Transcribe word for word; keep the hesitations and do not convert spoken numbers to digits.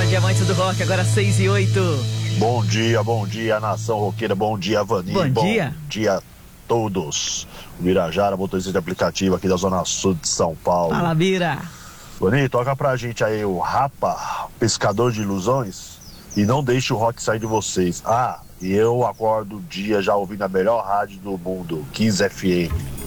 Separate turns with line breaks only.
tarde, amantes do rock, agora seis e oito.
Bom dia, bom dia, nação roqueira, bom dia, Vani.
Bom, bom dia.
Bom dia a todos. O Birajara, motorista de aplicativo aqui da Zona Sul de São Paulo.
Fala, Bira.
Vani, toca pra gente aí o Rapa, Pescador de Ilusões, e não deixe o rock sair de vocês. Ah, e eu acordo o dia já ouvindo a melhor rádio do mundo, Kiss F M.